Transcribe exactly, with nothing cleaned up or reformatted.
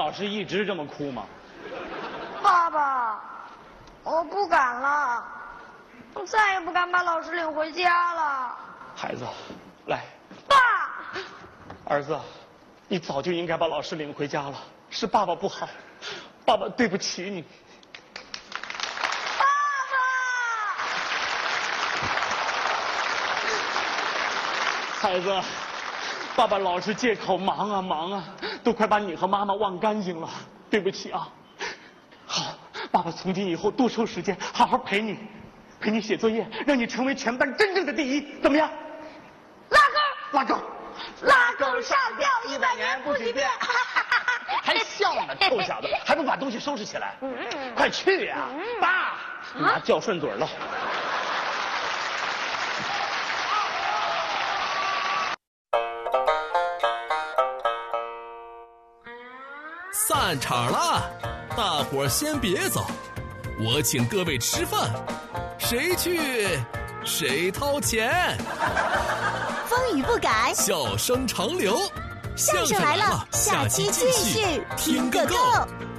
老师一直这么哭吗？ 爸爸，我不敢了，我再也不敢把老师领回家了。 孩子，来。 爸。 儿子，你早就应该把老师领回家了，是爸爸不好，爸爸对不起你。 爸爸。孩子，爸爸老是借口忙啊忙啊，都快把你和妈妈忘干净了，对不起啊。好，爸爸从今以后多抽时间，好好陪你，陪你写作业，让你成为全班真正的第一，怎么样？ 拉钩， 拉钩， 拉钩上吊一百年不许变。 还笑呢，臭小子，还不把东西收拾起来？快去呀！爸，妈叫顺嘴了。 散场了，大伙儿先别走，我请各位吃饭，谁去谁掏钱。 风雨不改， 笑声长流， 相声来了，下期继续听个够。